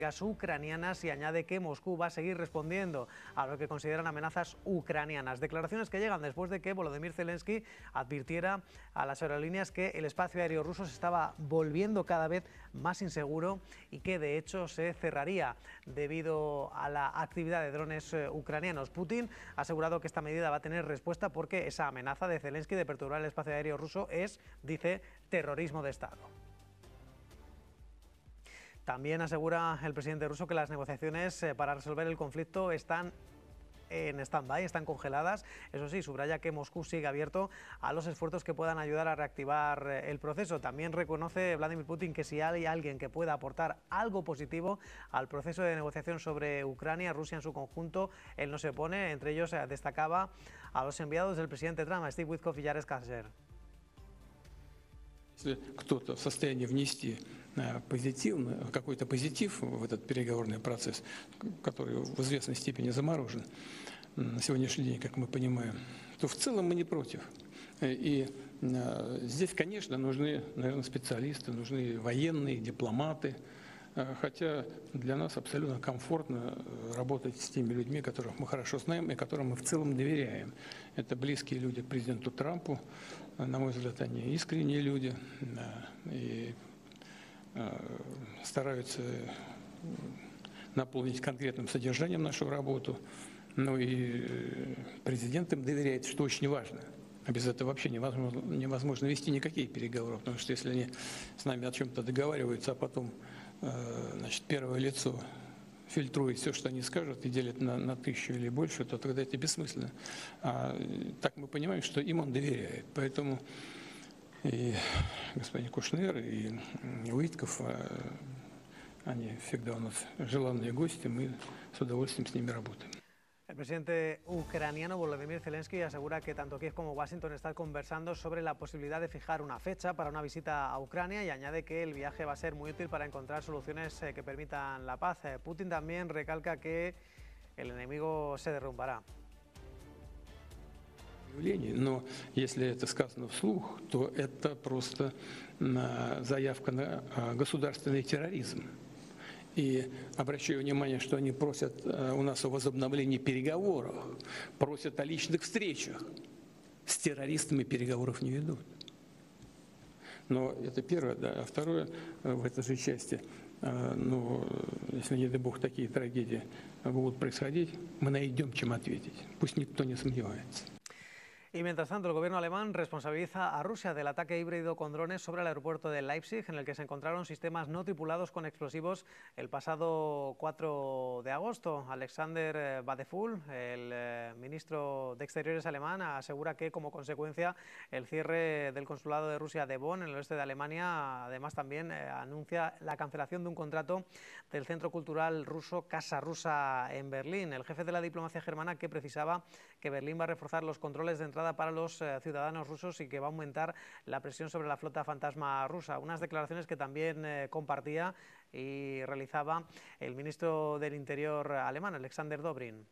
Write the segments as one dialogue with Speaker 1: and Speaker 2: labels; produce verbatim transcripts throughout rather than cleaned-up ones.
Speaker 1: ucranianas y añade que Moscú va a seguir respondiendo a lo que consideran amenazas ucranianas. Declaraciones que llegan después de que Volodymyr Zelensky advirtiera a las aerolíneas que el espacio aéreo ruso se estaba volviendo cada vez más inseguro y que de hecho se cerraría debido a la actividad de drones ucranianos. Putin ha asegurado que esta medida va a tener respuesta porque esa amenaza de Zelensky de perturbar el espacio aéreo ruso es, dice, terrorismo de Estado. También asegura el presidente ruso que las negociaciones para resolver el conflicto están en stand-by, están congeladas. Eso sí, subraya que Moscú sigue abierto a los esfuerzos que puedan ayudar a reactivar el proceso. También reconoce Vladimir Putin que si hay alguien que pueda aportar algo positivo al proceso de negociación sobre Ucrania, Rusia en su conjunto, él no se opone. Entre ellos destacaba a los enviados del presidente Trump, a Steve Witkoff y Jared Kushner.
Speaker 2: Если кто-то в состоянии внести позитивно, какой-то позитив в этот переговорный процесс, который в известной степени заморожен на сегодняшний день, как мы понимаем, то в целом мы не против. И здесь, конечно, нужны, наверное, специалисты, нужны военные, дипломаты, хотя для нас абсолютно комфортно работать с теми людьми, которых мы хорошо знаем и которым мы в целом доверяем. Это близкие люди к президенту Трампу, на мой взгляд, они искренние люди и стараются наполнить конкретным содержанием нашу работу. Ну и президент им доверяет, что очень важно. А без этого вообще невозможно, невозможно вести никакие переговоры, потому что если они с нами о чем-то договариваются, а потом значит, первое лицо фильтрует все, что они скажут, и делит на, на тысячу или больше, то тогда это бессмысленно. А так мы понимаем, что им он доверяет. Поэтому и господин Кушнер, и Уитков, они всегда у нас желанные гости, мы с удовольствием с ними работаем.
Speaker 1: El presidente ucraniano Volodymyr Zelensky asegura que tanto Kiev como Washington están conversando sobre la posibilidad de fijar una fecha para una visita a Ucrania y añade que el viaje va a ser muy útil para encontrar soluciones que permitan la paz. Putin también recalca que el enemigo se derrumbará.
Speaker 2: Но если это сказано вслух, то это просто заявка на государственный терроризм. И обращаю внимание, что они просят у нас о возобновлении переговоров, просят о личных встречах. С террористами переговоров не ведут. Но это первое, да. А второе, в этой же части, ну, если, не дай бог, такие трагедии будут происходить, мы найдем, чем ответить. Пусть никто не сомневается.
Speaker 1: Y mientras tanto, el gobierno alemán responsabiliza a Rusia del ataque híbrido con drones sobre el aeropuerto de Leipzig, en el que se encontraron sistemas no tripulados con explosivos el pasado cuatro de agosto. Alexander Badeful, el ministro de Exteriores alemán, asegura que como consecuencia el cierre del consulado de Rusia de Bonn, en el oeste de Alemania, además también anuncia la cancelación de un contrato del Centro Cultural Ruso Casa Rusa en Berlín. El jefe de la diplomacia germana que precisaba que Berlín va a reforzar los controles de entrada para los eh, ciudadanos rusos y que va a aumentar la presión sobre la flota fantasma rusa. Unas declaraciones que también eh, compartía y realizaba el ministro del Interior alemán, Alexander Dobrin.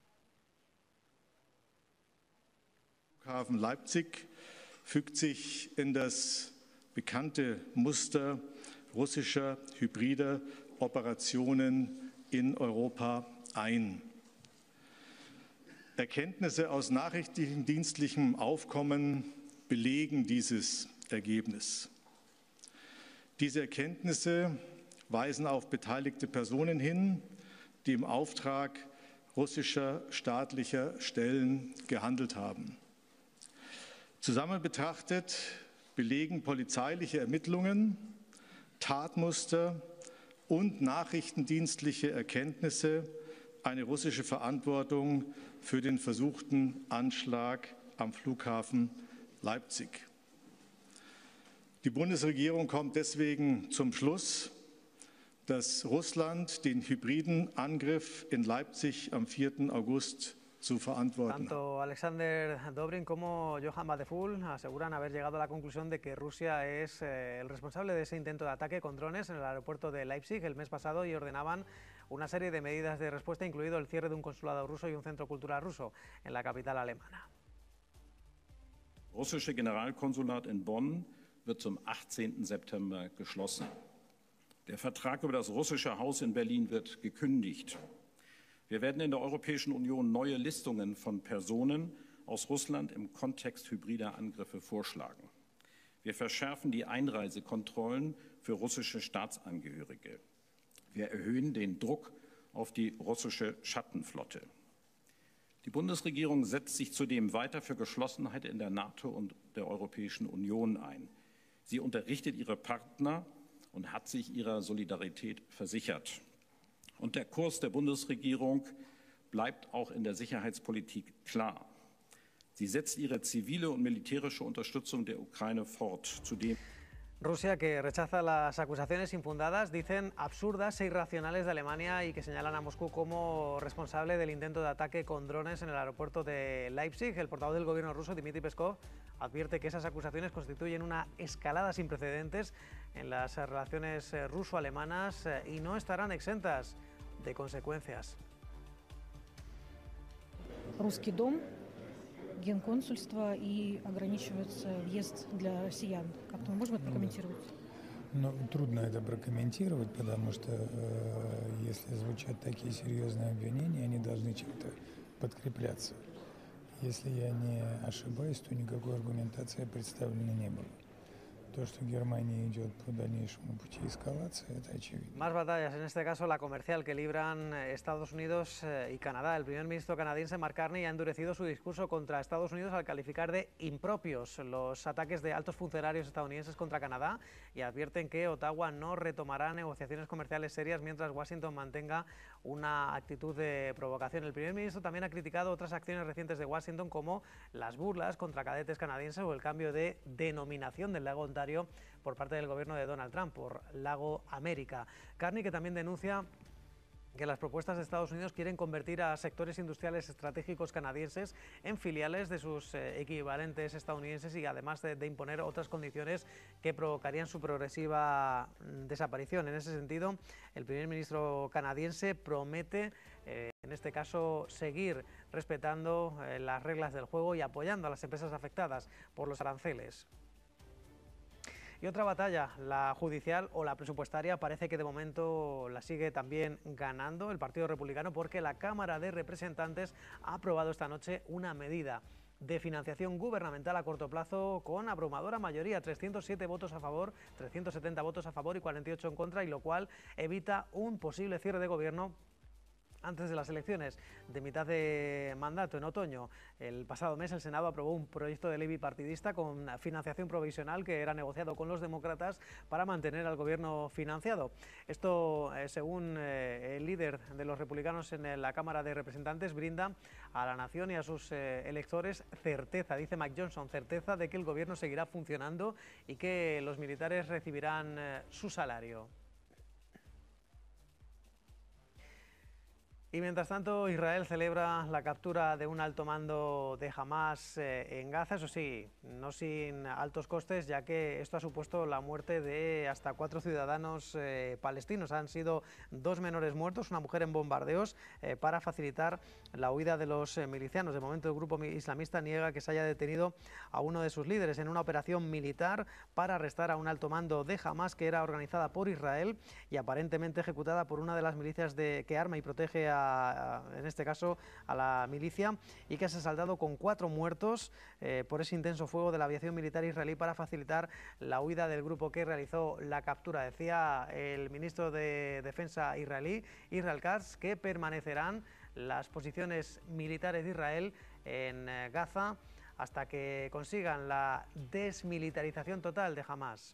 Speaker 3: Flughafen Leipzig fügt sich in das bekannte Muster russischer hybrider Operationen in Europa ein. Erkenntnisse aus nachrichtendienstlichem Aufkommen belegen dieses Ergebnis. Diese Erkenntnisse weisen auf beteiligte Personen hin, die im Auftrag russischer staatlicher Stellen gehandelt haben. Zusammen betrachtet belegen polizeiliche Ermittlungen, Tatmuster und nachrichtendienstliche Erkenntnisse eine russische Verantwortung für den versuchten Anschlag am Flughafen Leipzig. Die Bundesregierung kommt deswegen zum Schluss, dass Russland den hybriden Angriff in Leipzig am vierten August zu verantworten.
Speaker 1: Tanto Alexander Dobrin como Johann Badeful aseguran haber llegado a la conclusión de que Rusia es eh, el responsable de ese intento de ataque con drones en el aeropuerto de Leipzig el mes pasado y ordenaban una serie de medidas de respuesta, incluido el cierre de un consulado ruso y un centro cultural ruso en la capital alemana.
Speaker 4: Das russische Generalkonsulat in Bonn wird zum achtzehnten September geschlossen. Der Vertrag über das russische Haus in Berlin wird gekündigt. Wir werden in der Europäischen Union neue Listungen von Personen aus Russland im Kontext hybrider Angriffe vorschlagen. Wir verschärfen die Einreisekontrollen für russische Staatsangehörige. Wir erhöhen den Druck auf die russische Schattenflotte. Die Bundesregierung setzt sich zudem weiter für Geschlossenheit in der NATO und der Europäischen Union ein. Sie unterrichtet ihre Partner und hat sich ihrer Solidarität versichert. Und der Kurs der Bundesregierung bleibt auch in der Sicherheitspolitik klar. Sie setzt ihre zivile und militärische Unterstützung der Ukraine fort. Zudem
Speaker 1: Rusia, que rechaza las acusaciones infundadas, dicen absurdas e irracionales de Alemania y que señalan a Moscú como responsable del intento de ataque con drones en el aeropuerto de Leipzig. El portavoz del gobierno ruso, Dmitry Peskov, advierte que esas acusaciones constituyen una escalada sin precedentes en las relaciones ruso-alemanas y no estarán exentas de consecuencias.
Speaker 5: Русский дом, генконсульство и ограничивается въезд для россиян. Как-то мы можем это прокомментировать?
Speaker 6: Ну, трудно это прокомментировать, потому что э, если звучат такие серьезные обвинения, они должны чем-то подкрепляться. Если я не ошибаюсь, то никакой аргументации представлено не было. То, что Германия идет по дальнейшему пути эскалации, это очевидно.
Speaker 1: Más batallas, en este caso la comercial que libran Estados Unidos y Canadá. El primer ministro canadiense Mark Carney ha endurecido su discurso contra Estados Unidos al calificar de impropios los ataques de altos funcionarios estadounidenses contra Canadá y advierten que Ottawa no retomará negociaciones comerciales serias mientras Washington mantenga una actitud de provocación. El primer ministro también ha criticado otras acciones recientes de Washington como las burlas contra cadetes canadienses o el cambio de denominación del lago Ontario por parte del gobierno de Donald Trump por Lago América. Carney, que también denuncia que las propuestas de Estados Unidos quieren convertir a sectores industriales estratégicos canadienses en filiales de sus eh, equivalentes estadounidenses y además de, de imponer otras condiciones que provocarían su progresiva mm, desaparición. En ese sentido, el primer ministro canadiense promete, eh, en este caso, seguir respetando eh, las reglas del juego y apoyando a las empresas afectadas por los aranceles. Y otra batalla, la judicial o la presupuestaria, parece que de momento la sigue también ganando el Partido Republicano porque la Cámara de Representantes ha aprobado esta noche una medida de financiación gubernamental a corto plazo con abrumadora mayoría, trescientos siete votos a favor, trescientos setenta votos a favor y cuarenta y ocho en contra, y lo cual evita un posible cierre de gobierno antes de las elecciones de mitad de mandato en otoño. El pasado mes el Senado aprobó un proyecto de ley bipartidista con financiación provisional que era negociado con los demócratas para mantener al gobierno financiado. Esto, eh, según eh, el líder de los republicanos en la Cámara de Representantes, brinda a la nación y a sus eh, electores certeza, dice Mike Johnson, certeza de que el gobierno seguirá funcionando y que los militares recibirán eh, su salario. Y mientras tanto, Israel celebra la captura de un alto mando de Hamás eh, en Gaza, eso sí, no sin altos costes, ya que esto ha supuesto la muerte de hasta cuatro ciudadanos eh, palestinos. Han sido dos menores muertos, una mujer en bombardeos, eh, para facilitar la huida de los eh, milicianos. De momento, el grupo islamista niega que se haya detenido a uno de sus líderes en una operación militar para arrestar a un alto mando de Hamás que era organizada por Israel y aparentemente ejecutada por una de las milicias de, que arma y protege a en este caso a la milicia, y que se ha saldado con cuatro muertos eh, por ese intenso fuego de la aviación militar israelí para facilitar la huida del grupo que realizó la captura. Decía el ministro de Defensa israelí, Israel Katz, que permanecerán las posiciones militares de Israel en eh, Gaza hasta que consigan la desmilitarización total de Hamás.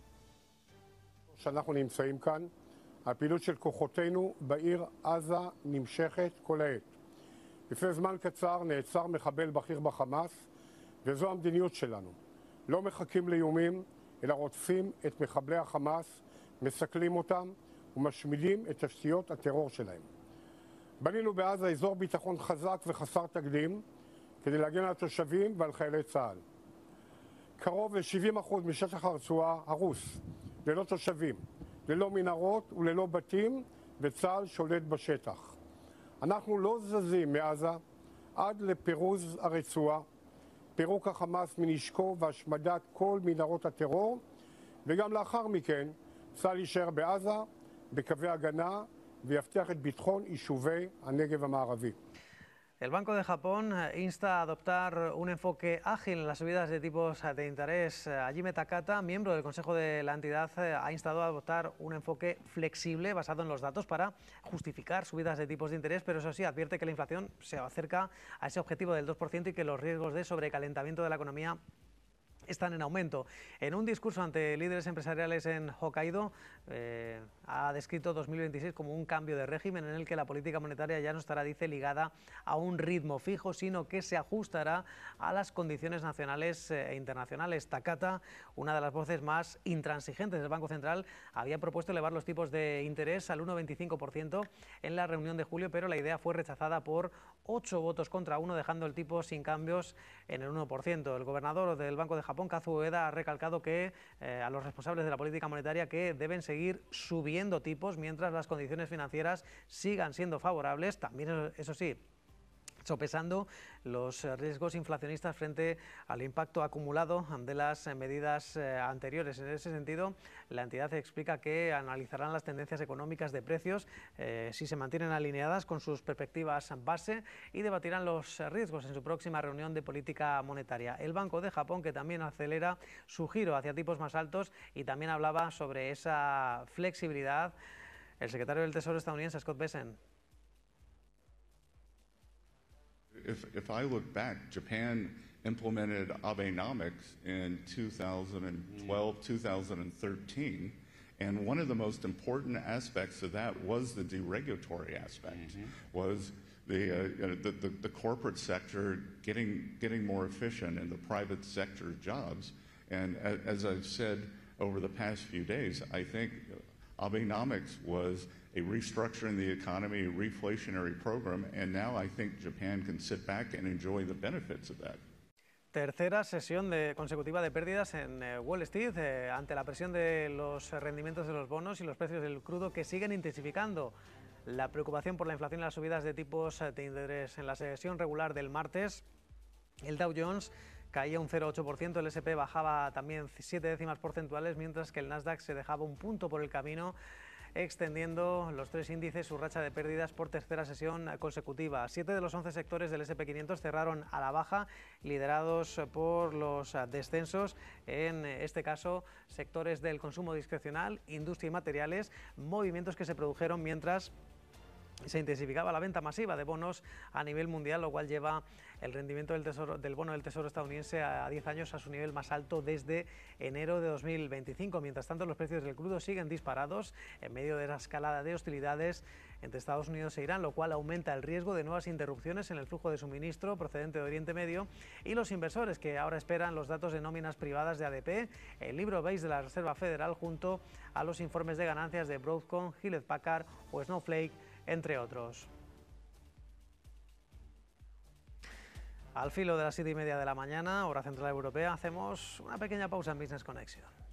Speaker 7: הפעילות של כוחותינו בעיר עזה נמשכת כל העת. לפני זמן קצר נעצר מחבל בכיר בחמאס, וזו המדיניות שלנו. לא מחכים לאיומים, אלא רודפים את מחבלי החמאס, מסכלים אותם ומשמידים את תשתיות הטרור שלהם. בנינו בעזה אזור ביטחון חזק וחסר תקדים, כדי להגן על התושבים ועל חיילי צה"ל. קרוב ל-שבעים אחוז משטח הרצועה הרוס, ללא תושבים. ללא מנהרות וללא בתים, וצה"ל שולט בשטח. אנחנו לא זזים מעזה עד לפירוז הרצועה, פירוק החמאס מנשקו והשמדת כל מנהרות הטרור, וגם לאחר מכן צה"ל יישאר בעזה בקווי הגנה ויבטיח את ביטחון יישובי הנגב המערבי.
Speaker 1: El Banco de Japón insta a adoptar un enfoque ágil en las subidas de tipos de interés. Hajime Takata, miembro del Consejo de la entidad, ha instado a adoptar un enfoque flexible basado en los datos para justificar subidas de tipos de interés, pero eso sí, advierte que la inflación se acerca a ese objetivo del dos por ciento y que los riesgos de sobrecalentamiento de la economía están en aumento. En un discurso ante líderes empresariales en Hokkaido, eh, ha descrito dos mil veintiséis como un cambio de régimen en el que la política monetaria ya no estará, dice, ligada a un ritmo fijo, sino que se ajustará a las condiciones nacionales e internacionales. Takata, una de las voces más intransigentes del Banco Central, había propuesto elevar los tipos de interés al uno coma veinticinco por ciento en la reunión de julio, pero la idea fue rechazada por ocho votos contra uno, dejando el tipo sin cambios en el uno por ciento. El gobernador del Banco de Japón, Kazuo Ueda, ha recalcado que eh, a los responsables de la política monetaria que deben seguir subiendo tipos mientras las condiciones financieras sigan siendo favorables. También, eso sí, sopesando los riesgos inflacionistas frente al impacto acumulado de las medidas anteriores. En ese sentido, la entidad explica que analizarán las tendencias económicas de precios eh, si se mantienen alineadas con sus perspectivas base y debatirán los riesgos en su próxima reunión de política monetaria. El Banco de Japón, que también acelera su giro hacia tipos más altos y también hablaba sobre esa flexibilidad, el secretario del Tesoro estadounidense, Scott Bessent.
Speaker 8: If, if I look back, Japan implemented Abenomics in two thousand twelve, two thousand thirteen, and one of the most important aspects of that was the deregulatory aspect, mm-hmm. was the, uh, you know, the, the, the corporate sector getting, getting more efficient and the private sector jobs. And as I've said over the past few days, I think Abenomics was a restructuring the economy, a reflationary program, and now I think Japan can sit back and enjoy the benefits of that.
Speaker 1: Tercera sesión de, consecutiva de pérdidas en eh, Wall Street eh, ante la presión de los rendimientos de los bonos y los precios del crudo, que siguen intensificando la preocupación por la inflación y las subidas de tipos de interés. En la sesión regular del martes, el Dow Jones caía un cero coma ocho por ciento, el ese and pe bajaba también siete décimas porcentuales, mientras que el Nasdaq se dejaba un punto por el camino, extendiendo los tres índices su racha de pérdidas por tercera sesión consecutiva. Siete de los once sectores del ese and pe quinientos cerraron a la baja, liderados por los descensos, en este caso sectores del consumo discrecional, industria y materiales, movimientos que se produjeron mientras se intensificaba la venta masiva de bonos a nivel mundial, lo cual lleva el rendimiento del, tesoro, del bono del Tesoro estadounidense a diez años a su nivel más alto desde enero de dos mil veinticinco. Mientras tanto, los precios del crudo siguen disparados en medio de la escalada de hostilidades entre Estados Unidos e Irán, lo cual aumenta el riesgo de nuevas interrupciones en el flujo de suministro procedente de Oriente Medio, y los inversores que ahora esperan los datos de nóminas privadas de A D P, el libro beige de la Reserva Federal, junto a los informes de ganancias de Broadcom, Hewlett Packard o Snowflake, entre otros. Al filo de las siete y media de la mañana, hora central europea, hacemos una pequeña pausa en Business Connection.